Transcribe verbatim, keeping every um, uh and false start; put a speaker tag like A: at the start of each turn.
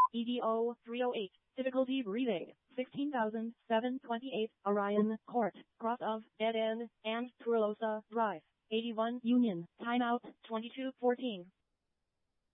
A: E D O three oh eight. Difficulty reading. sixteen thousand seven hundred twenty-eight. Orion Court. Cross of Dead End and Turlosa Drive. eighty-one Union. Timeout twenty-two fourteen.